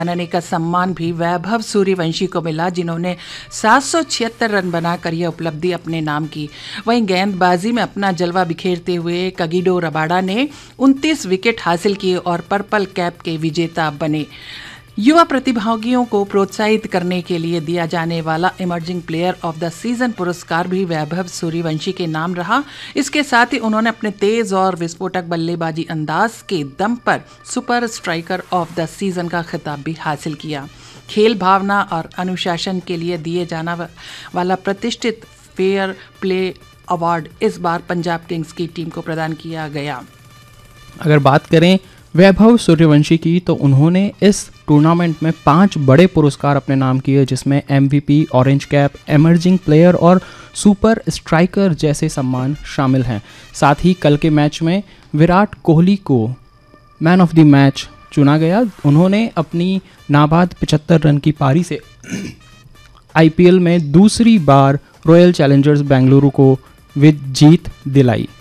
आने का सम्मान भी वैभव सूर्यवंशी को मिला, जिन्होंने 776 रन बनाकर यह उपलब्धि अपने नाम की। वहीं गेंदबाजी में अपना जलवा बिखेरते हुए कगिडो रबाडा ने 29 विकेट हासिल किए और पर्पल कैप के विजेता बने। युवा प्रतिभागियों को प्रोत्साहित करने के लिए दिया जाने वाला emerging player of the season पुरस्कार भी वैभव सूर्यवंशी के नाम रहा। इसके साथ ही उन्होंने अपने तेज और विस्फोटक बल्लेबाजी अंदाज के दम पर super striker of the season का खिताब भी हासिल किया। खेल भावना और अनुशासन के लिए दिए जाने वाला प्रतिष्ठित फेयर प्ले अवार्ड इस बार पंजाब किंग्स की टीम को प्रदान किया गया। अगर बात करें वैभव सूर्यवंशी की, तो उन्होंने इस टूर्नामेंट में 5 बड़े पुरस्कार अपने नाम किए, जिसमें MVP, orange cap, emerging player और सुपर स्ट्राइकर जैसे सम्मान शामिल हैं। साथ ही कल के मैच में विराट कोहली को मैन ऑफ द मैच चुना गया। उन्होंने अपनी नाबाद 75 रन की पारी से IPL में दूसरी बार रॉयल चैलेंजर्स बेंगलुरु को जीत दिलाई।